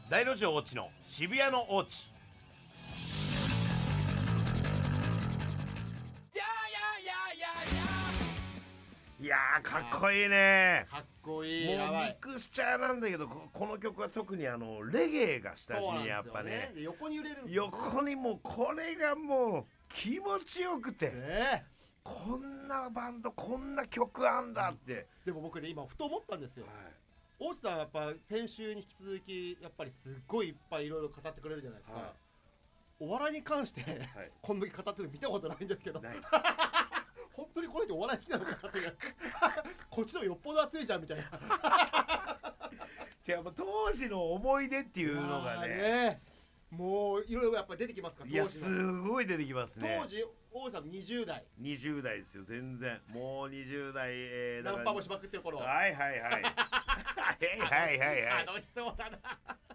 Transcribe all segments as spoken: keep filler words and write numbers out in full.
大路王子の渋谷の王子。いやーかっこいいね。 かっこいい。 もうやばい。 ミクスチャーなんだけど、ここの曲は特にあのレゲエが下地にやっぱね、 で横に揺れるんですよね。 横にもうこれがもう気持ちよくて、 ね、 こんなバンドこんな曲あんだって、 うん、でも僕ね今ふと思ったんですよ、はい、大地さんはやっぱ先週に引き続きやっぱりすっごいいっぱいいろいろ語ってくれるじゃないですか、はい、お笑いに関して、はい、こんだけ語ってるの見たことないんですけど、ないです本当にこれってお笑い好きなのかなっていうこっちのよっぽど熱いじゃんみたいなじゃあ当時の思い出っていうのが ね, ねもういろいろやっぱ出てきますか。当時のいやすごい出てきますね。 当時大地さんにじゅう代にじゅう代ですよ。全然もうにじゅう代、えー、 ナンパもしまくってる頃。 はいはいはいはいはいはいはい楽しそうだな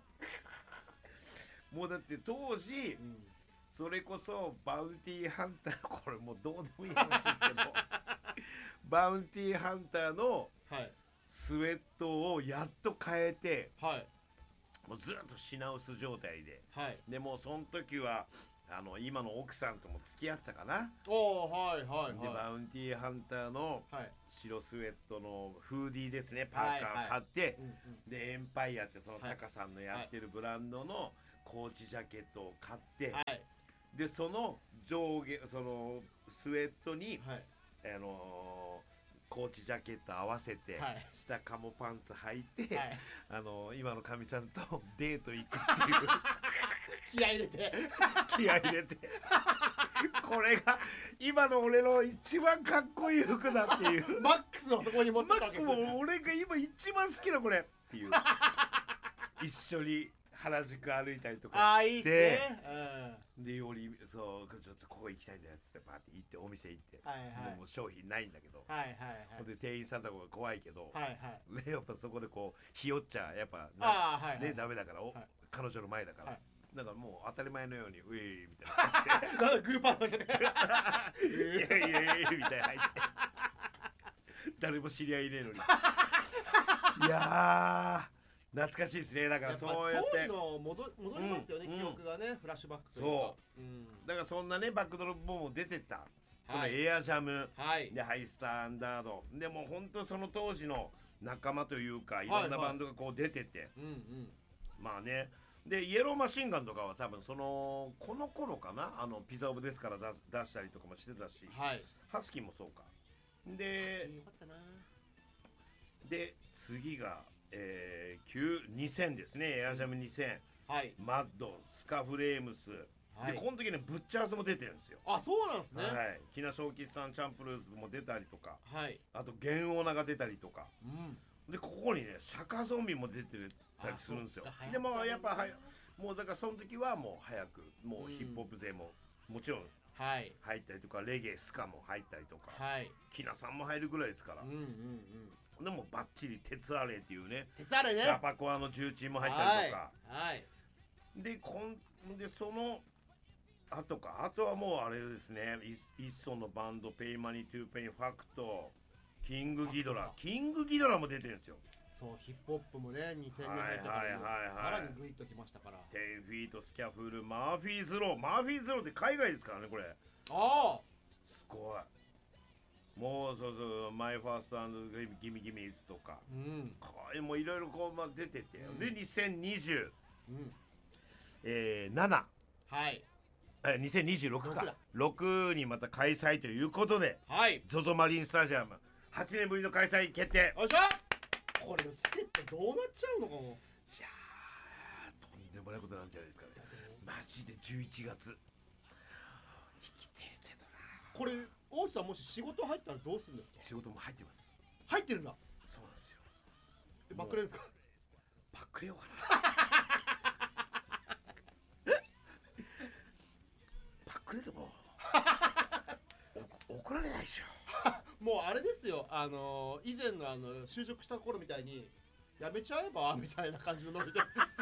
もうだって当時、うん、それこそバウンティーハンター、これもうどうでもいい話ですけどバウンティーハンターのスウェットをやっと変えて、はい、もうずっと品薄状態で、はい、でもうその時はあの今の奥さんとも付き合ってたかな。 おー、はいはいはい。 でバウンティーハンターの白スウェットのフーディーですね、パーカー買って、はいはい、でエンパイアってそのタカさんのやってるブランドのコーチジャケットを買って、はい、でその上下そのスウェットに、はい、あのーコーチジャケット合わせて、はい、下カモパンツ履いて、はい、あの今のかみさんとデート行くっていう気合い入れて気合い入れてこれが今の俺の一番かっこいい服だっていうマックスのそこに持ってたわけです。 マックも俺が今一番好きなこれっていう一緒に原宿歩いたりとかして、あ、いいっすね、うん、でよりそうちょっとここ行きたいんだよっつってパーって行ってお店行って、はいはい、でも商品ないんだけど、はいはいはい、で店員さんとかが怖いけど、はいはい、でやっぱそこでこうひよっちゃやっぱな、はいはい、ね、ダメだから、はい、彼女の前だから、はい、だからもう当たり前のようにウェイみたいな感じでなんかグーパーしててイエイイエイみたいな入って誰も知り合いいねえのにいやー懐かしいですね。だからそうやって当時の戻戻りますよね、うん、記憶がね、フラッシュバックというか。そう、 うん、だからそんなねバックドロップも出てた、そのエアジャム、はい、でハイスタンダードでも本当その当時の仲間というかいろんなバンドがこう出てて、はいはい、うんうん、まあねでイエローマシンガンとかは多分そのこの頃かな、あのピザオブですから出出したりとかもしてたし、はい、ハスキーもそうかで、よかったな。で次がえー、にせんですね、エアジャムにせん、はい、マッド、スカフレームス、はい、でこの時ねブッチャーズも出てるんですよ。 あ、そうなんですね。はい、 木梨正吉さんチャンプルーズも出たりとか、はい、あとゲンオーナが出たりとか、うん、でここにねシャカゾンビも出てたりするんですよ。でもやっぱはやもうだからその時はもう早くもうヒップホップ勢ももちろん入ったりとか、レゲエスカも入ったりとか、はい、木梨さんも入るぐらいですから、うんうんうん、でもバッチリ鉄アレイっていうね、 鉄アレイね、 ジャパコアの重鎮も入ったりとか、はいはい、でこんでそのあとかあとはもうあれですね、一層のバンドペイマニトゥーペインファクト、キングギドラ、キングギドラも出てるんですよ。 そうヒップホップもねにせんねん入ってたからさらにグイッときましたから。 テンフィート、スキャフル、マーフィーズロー、マーフィーズローって海外ですからねこれ。ああすごい。もうそうそう、マイファースト&ギミギミズとか、うん、これもいろいろこう、まあ、出てて、うん、でにせんにじゅう、うん、えー、なな、はい、えにせんにじゅうろくかろくにまた開催ということで、はい、ゾゾマリンスタジアムはちねんぶりの開催決定。 よっしゃ。これのチケットどうなっちゃうのかも。いやーとんでもないことなんじゃないですかね。マジでじゅういちがつ行きてえけどな。 これ大地さんもし仕事入ったらどうするんですか。 仕事も入ってます。 入ってるんだ。 そうなんですよ。 えバックレですか。 バックレようかなバックレでも怒られないでしょもうあれですよ、あのー、以前のあの就職した頃みたいにやめちゃえばみたいな感じのノリで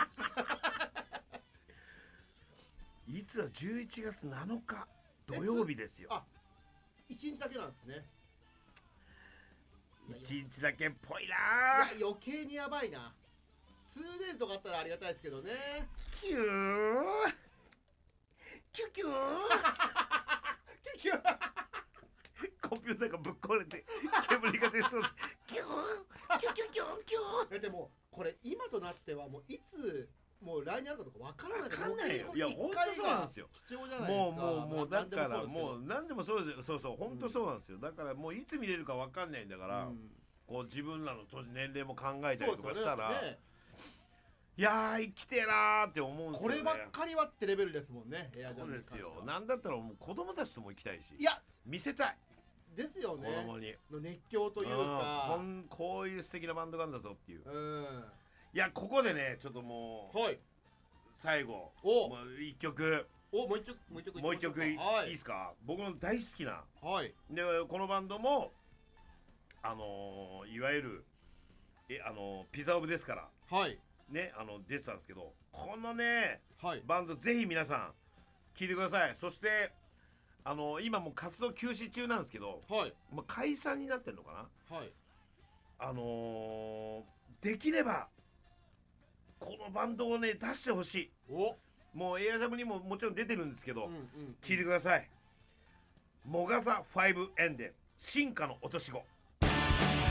いつはじゅういちがつなのか土曜日ですよ。あ、 いちにちだけなんですね。 いちにちだけっぽいな。 いや余計にやばいな。 ツーデイズとかあったらありがたいですけどね。 キューキュキューキュキューコンピューターがぶっ壊れて煙が出そうでキューキュキュキュキュー。 でもこれ今となってはもういつもう来年あるかとかわからない。 わかんないよ。いや本当そうなんですよ。 貴重じゃないですか。 もうもうもうだからもう何でもそうですよ。そうそう本当そうなんですよ。だからもういつ見れるかわかんないんだから、うん、こう自分らの年年齢も考えたりとかしたら、ね、いやー生きてえなーって思うんですよね。 こればっかりはってレベルですもんね。エアジャンそうですよ。なんだったらもう子供たちとも行きたいし、 いや見せたい。 ですよね。 子供にの熱狂というか、 うん、こういう素敵なバンドがあるんだぞっていう。 うん、 いやここでねちょっともう、はい、最後おもう一曲おもう一曲もう一曲もう一曲いいですか。僕の大好きな、はい、でこのバンドもあのー、いわゆるえあのー、ピザオブですから、はい、ねあの出てたんですけど、このね、はい、バンドぜひ皆さん聴いてください。そしてあのー、今もう活動休止中なんですけど、はい、まあ、解散になってるのかな、はい、あのー、できればこのバンドをね出してほしい。おもうエアジャムにももちろん出てるんですけど、うんうんうん、聞いてください。モガザファイブエンデン進化の落とし子。